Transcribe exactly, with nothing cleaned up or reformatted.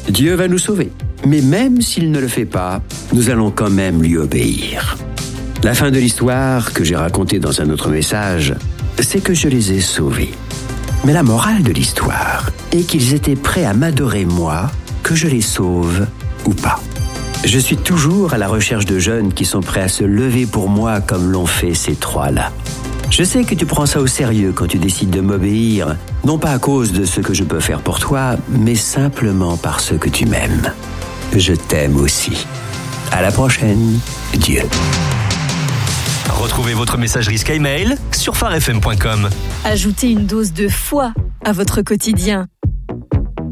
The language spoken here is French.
Dieu va nous sauver. Mais même s'il ne le fait pas, nous allons quand même lui obéir. La fin de l'histoire, que j'ai racontée dans un autre message, c'est que je les ai sauvés. Mais la morale de l'histoire est qu'ils étaient prêts à m'adorer moi, que je les sauve ou pas. Je suis toujours à la recherche de jeunes qui sont prêts à se lever pour moi comme l'ont fait ces trois-là. Je sais que tu prends ça au sérieux quand tu décides de m'obéir, non pas à cause de ce que je peux faire pour toi, mais simplement parce que tu m'aimes. Je t'aime aussi. À la prochaine, Dieu. Retrouvez votre messagerie Skymail sur phare f m point com. Ajoutez une dose de foi à votre quotidien.